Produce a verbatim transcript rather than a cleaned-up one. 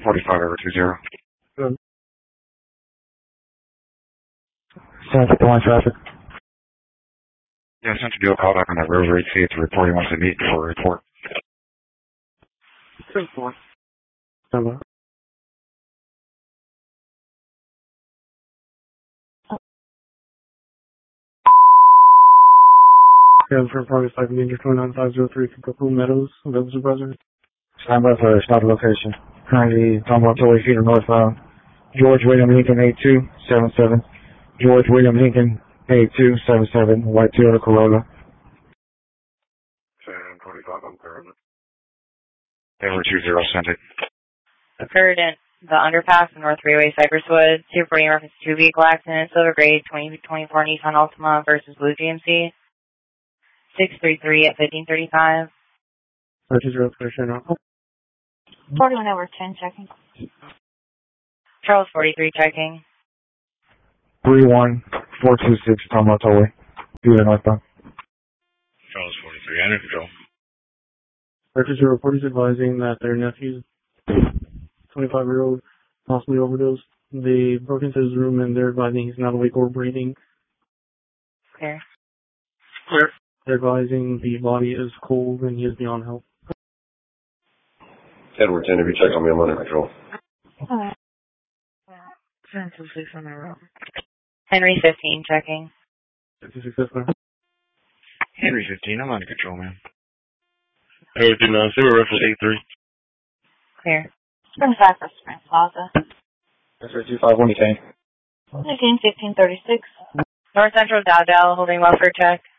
forty-five over two zero. Good. seven fifty-one traffic. Yeah, I sent to do a call back on that Rosary to see if the report he wants to meet before a report. Good four. Stand by. Yeah, for Progress five Ninja two nine five zero three for Cocoon Meadows, Village Supervisor. Stand by for stop location. Currently, Tomball Tollway Feeder northbound. George William Lincoln eight two seven seven. George William Lincoln eight two seven seven. White Toyota Corolla. seven forty-five on third. Over two zero, sent it. Occurred in the underpass in North Freeway, Cypress Woods. two forty reference two vehicle accident, Silver Grade twenty twenty-four Nissan Altima versus Blue G M C. six three three at fifteen thirty-five. two zero, clear now. forty-one over ten, checking. Charles forty-three checking. three one four two six Tomball Tollway. Feeder northbound. Charles forty-three, under control. Purchaser report is advising that their nephew, twenty-five-year-old, possibly overdosed. They broke into his room and they're advising he's not awake or breathing. Clear. Clear. They're advising the body is cold and he is beyond help. Edward ten, if you check on me, I'm under control. Alright. Henry fifteen checking. fifty-six, man. Henry fifteen, I'm under control, man. Edward ten, uh, Silver reference eight three. Clear. Spring five for Spring Plaza. That's right, two five one, you Again, fifteen thirty-six. North Central Dowdell holding welfare check.